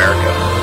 America.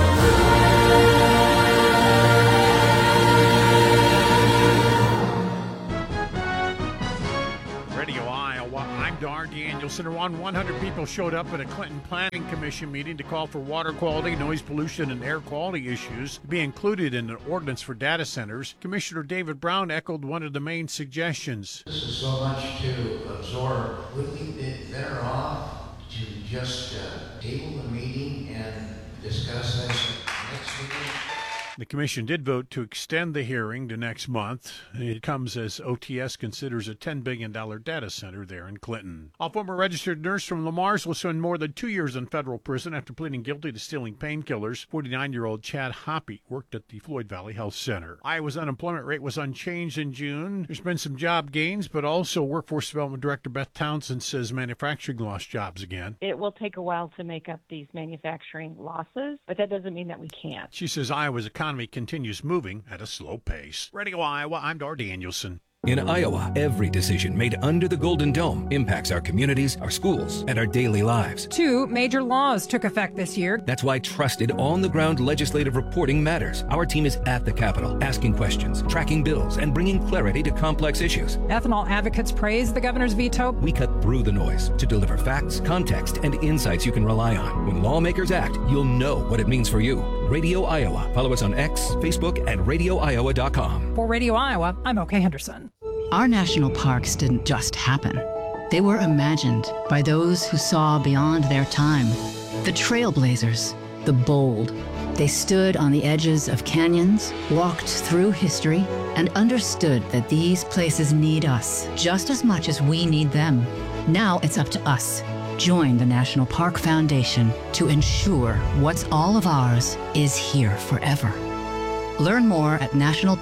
Around 100 people showed up at a Clinton Planning Commission meeting to call for water quality, noise pollution, and air quality issues to be included in an ordinance for data centers. Commissioner David Brown echoed one of the main suggestions. This is so much to absorb. Would we be better off to just table the meeting and discuss this next meeting? The commission did vote to extend the hearing to next month. It comes as OTS considers a $10 billion data center there in Clinton. A former registered nurse from Lamar's will spend more than 2 years in federal prison after pleading guilty to stealing painkillers. 49-year-old Chad Hoppy worked at the Floyd Valley Health Center. Iowa's unemployment rate was unchanged in June. There's been some job gains, but also Workforce Development Director Beth Townsend says manufacturing lost jobs again. It will take a while to make up these manufacturing losses, but that doesn't mean that we can't. She says Iowa's economy continues moving at a slow pace. Radio Iowa, I'm Dar Danielson. In Iowa, every decision made under the Golden Dome impacts our communities, our schools, and our daily lives. 2 major laws took effect this year. That's why trusted, on-the-ground legislative reporting matters. Our team is at the Capitol, asking questions, tracking bills, and bringing clarity to complex issues. Ethanol advocates praise the governor's veto. We cut through the noise to deliver facts, context, and insights you can rely on. When lawmakers act, you'll know what it means for you. Radio Iowa. Follow us on X, Facebook, and radioiowa.com. For Radio Iowa, I'm Oakay Henderson. Our national parks didn't just happen. They were imagined by those who saw beyond their time. The trailblazers, the bold. They stood on the edges of canyons, walked through history, and understood that these places need us just as much as we need them. Now it's up to us. Join the National Park Foundation to ensure what's all of ours is here forever. Learn more at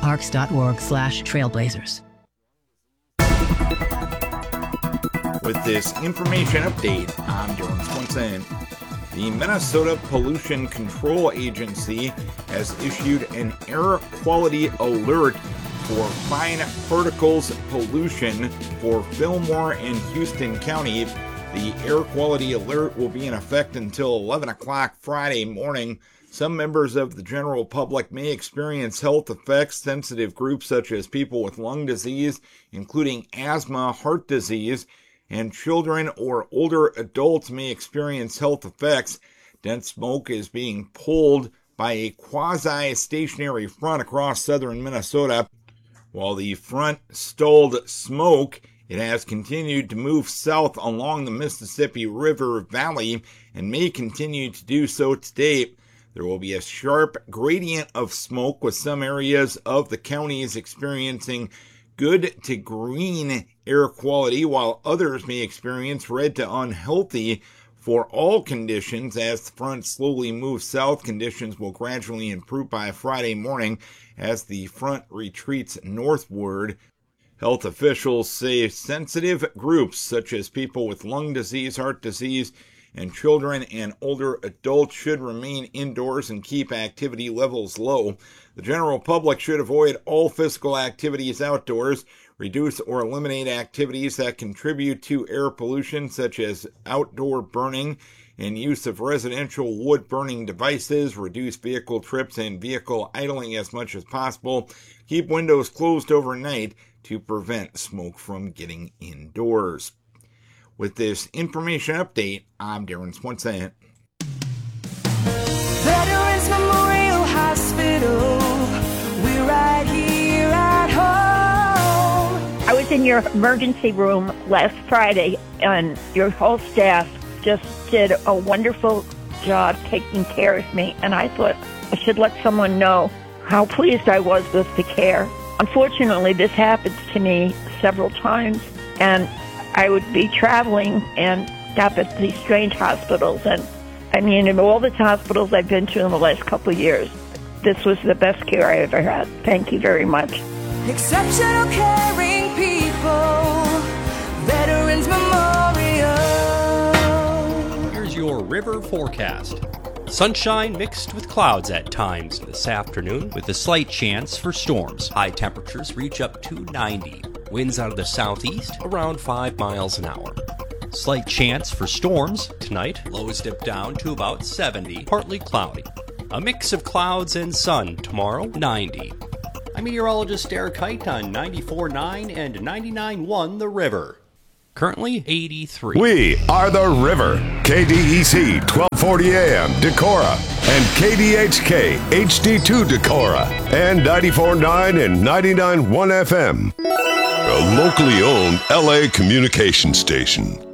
nationalparks.org/trailblazers. With this information update, I'm Dylan Swenson. The Minnesota Pollution Control Agency has issued an air quality alert for fine particles pollution for Fillmore and Houston County. The air quality alert will be in effect until 11 o'clock Friday morning. Some members of the general public may experience health effects. Sensitive groups such as people with lung disease, including asthma, heart disease, and children or older adults may experience health effects. Dense smoke is being pulled by a quasi-stationary front across southern Minnesota. While the front stalled smoke, it has continued to move south along the Mississippi River Valley and may continue to do so today. There will be a sharp gradient of smoke, with some areas of the counties experiencing good to green air quality, while others may experience red to unhealthy. For all conditions, as the front slowly moves south, conditions will gradually improve by Friday morning as the front retreats northward. Health officials say sensitive groups such as people with lung disease, heart disease, and children and older adults should remain indoors and keep activity levels low. The general public should avoid all physical activities outdoors, reduce or eliminate activities that contribute to air pollution, such as outdoor burning and use of residential wood burning devices, reduce vehicle trips and vehicle idling as much as possible, keep windows closed overnight to prevent smoke from getting indoors. With this information update, I'm Darren Swenson. Veterans Memorial Hospital, we're right here at home. I was in your emergency room last Friday, and your whole staff just did a wonderful job taking care of me, and I thought I should let someone know how pleased I was with the care. Unfortunately, this happens to me several times, and I would be traveling and stop at these strange hospitals. And I mean, in all the hospitals I've been to in the last couple of years, this was the best care I ever had. Thank you very much. Exceptional caring people, Veterans Memorial. Here's your river forecast. Sunshine mixed with clouds at times this afternoon, with a slight chance for storms. High temperatures reach up to 90. Winds out of the southeast around 5 miles an hour. Slight chance for storms tonight. Lows dip down to about 70, partly cloudy. A mix of clouds and sun tomorrow, 90. I'm meteorologist Eric Height on 94.9 and 99.1 The River. Currently 83. We are The River. KDEC 1240 AM Decorah and KDHK HD2 Decorah and 94.9 and 99.1 FM. A locally owned LA communication station.